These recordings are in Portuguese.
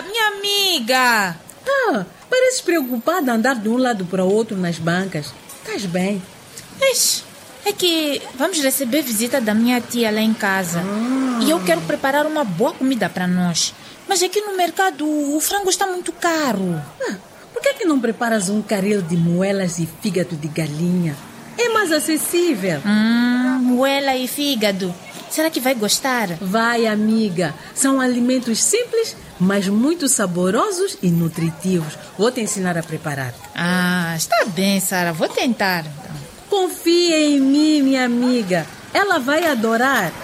minha amiga! Pareces preocupada a andar de um lado para o outro nas bancas. Estás bem? Ixi, é que vamos receber visita da minha tia lá em casa. E eu quero preparar uma boa comida para nós. Mas aqui no mercado o frango está muito caro. Por que não preparas um caril de moelas e fígado de galinha? É mais acessível. Moela e fígado. Será que vai gostar? Vai, amiga. São alimentos simples, mas muito saborosos e nutritivos. Vou te ensinar a preparar. Está bem, Sara. Vou tentar. Confia em mim, minha amiga. Ela vai adorar.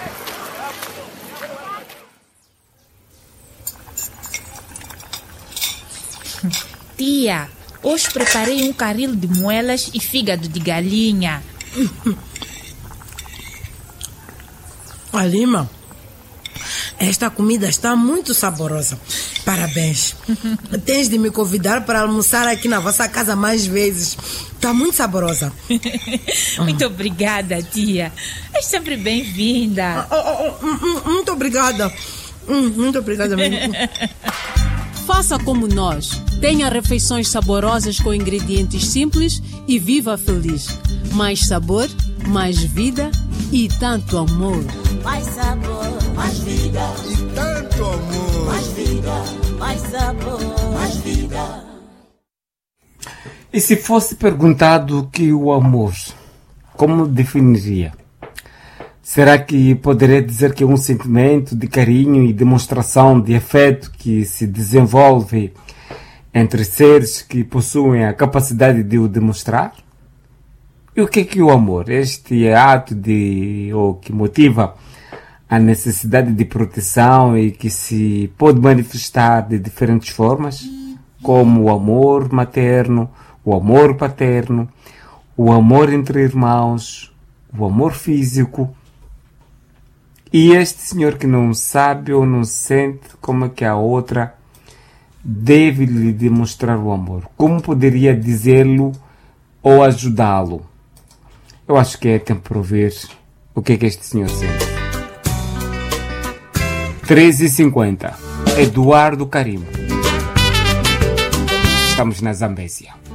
Tia, hoje preparei um caril de moelas e fígado de galinha. Lima, esta comida está muito saborosa. Parabéns. Tens de me convidar para almoçar aqui na vossa casa mais vezes. Está muito saborosa. Muito obrigada, tia. É sempre bem-vinda. Muito obrigada. Muito obrigada mesmo. Faça como nós. Tenha refeições saborosas com ingredientes simples e viva feliz. Mais sabor, mais vida e tanto amor. Mais sabor, mais vida e tanto amor. Mais vida, mais sabor, mais vida. E se fosse perguntado o que o amor, como definiria? Será que poderia dizer que é um sentimento de carinho e demonstração de afeto que se desenvolve entre seres que possuem a capacidade de o demonstrar? E o que é o amor? Este ato que motiva a necessidade de proteção e que se pode manifestar de diferentes formas, como o amor materno, o amor paterno, o amor entre irmãos, o amor físico. E este senhor que não sabe ou não sente como é que a outra deve lhe demonstrar o amor. Como poderia dizê-lo ou ajudá-lo? Eu acho que é tempo para ouvir o que é que este senhor sente. 13h50. Eduardo Carimbo. Estamos na Zambésia.